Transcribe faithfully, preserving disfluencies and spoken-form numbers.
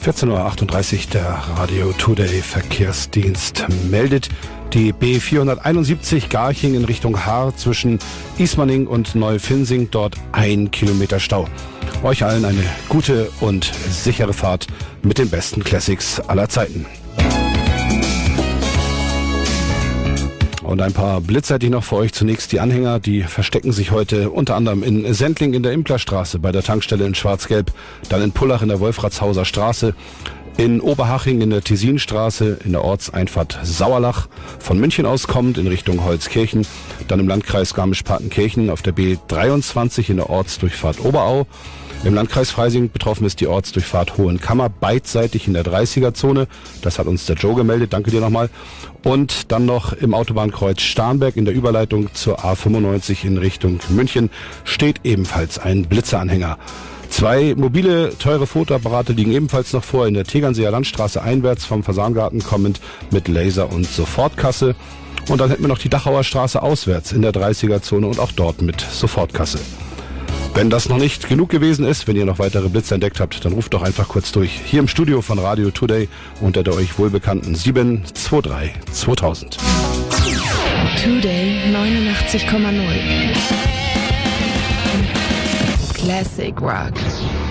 vierzehn Uhr achtunddreißig, der Radio Today Verkehrsdienst meldet die B vierhunderteinundsiebzig Garching in Richtung Haar zwischen Ismaning und Neufinnsing, dort ein Kilometer Stau. Euch allen eine gute und sichere Fahrt mit den besten Classics aller Zeiten. Und ein paar Blitzer hätte ich noch für euch. Zunächst die Anhänger, die verstecken sich heute unter anderem in Sendling in der Implerstraße bei der Tankstelle in Schwarz-Gelb, dann in Pullach in der Wolfratshauser Straße, in Oberhaching in der Tessinstraße, in der Ortseinfahrt Sauerlach, von München aus kommend in Richtung Holzkirchen, dann im Landkreis Garmisch-Partenkirchen auf der B dreiundzwanzig in der Ortsdurchfahrt Oberau. Im Landkreis Freising betroffen ist die Ortsdurchfahrt Hohenkammer, beidseitig in der dreißiger-Zone. Das hat uns der Joe gemeldet, danke dir nochmal. Und dann noch im Autobahnkreuz Starnberg in der Überleitung zur A fünfundneunzig in Richtung München steht ebenfalls ein Blitzeranhänger. Zwei mobile, teure Fotoapparate liegen ebenfalls noch vor in der Tegernseer Landstraße einwärts vom Fasangarten kommend mit Laser- und Sofortkasse. Und dann hätten wir noch die Dachauer Straße auswärts in der dreißiger-Zone und auch dort mit Sofortkasse. Wenn das noch nicht genug gewesen ist, wenn ihr noch weitere Blitze entdeckt habt, dann ruft doch einfach kurz durch. Hier im Studio von Radio Today unter der euch wohlbekannten sieben zwei drei zweitausend. Today neunundachtzig Komma null Classic Rock.